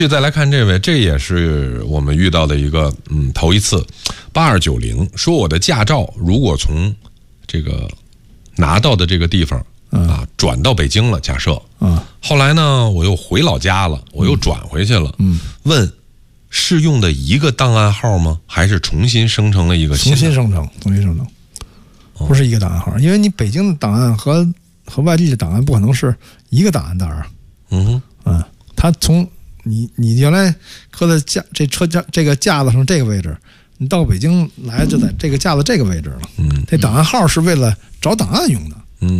再来看这位，这也是我们遇到的一个头一次，8290说我的驾照如果从这个拿到的这个地方转到北京了，假设后来呢我又回老家了，我又转回去了，问是用的一个档案号吗？还是重新生成了一个新的？ 重新生成，不是一个档案号，因为你北京的档案和外地的档案不可能是一个档案袋啊。它从你原来搁在这车架这个架子上这个位置，你到北京来就在这个架子这个位置了。这档案号是为了找档案用的。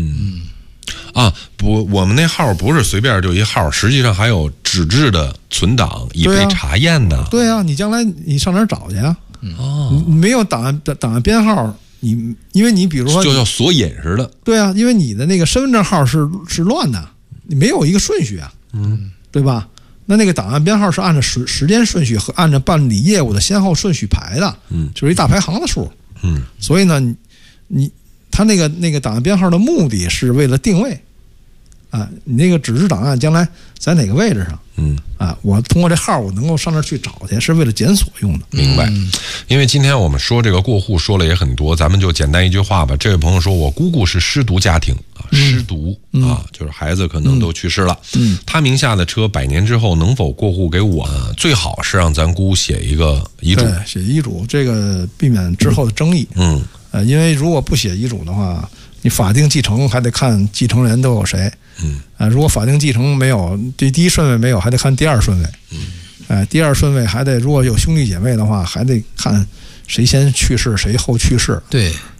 不，我们那号不是随便就一号，实际上还有纸质的存档以被查验的。 对啊，你将来你上哪儿找去啊？你没有档案编号，因为你比如说就要锁隐似的。 对啊，因为你的那个身份证号是乱的，你没有一个顺序啊。对吧？那个档案编号是按照时间顺序和按照办理业务的先后顺序排的，就是一大排行的数。所以呢，他那个档案编号的目的是为了定位，你那个纸质档案将来在哪个位置上？我通过这号我能够上那儿去找去，是为了检索用的。 明白。因为今天我们说这个过户说了也很多，咱们就简单一句话吧。这位朋友说，我姑姑是失独家庭失独就是孩子可能都去世了。他名下的车100年之后能否过户给我？最好是让咱姑写一个遗嘱。 对，写遗嘱，这个避免之后的争议。因为如果不写遗嘱的话，你法定继承还得看继承人都有谁。如果法定继承没有，第一顺位没有，还得看第二顺位。第二顺位还得，如果有兄弟姐妹的话，还得看谁先去世谁后去世。 对，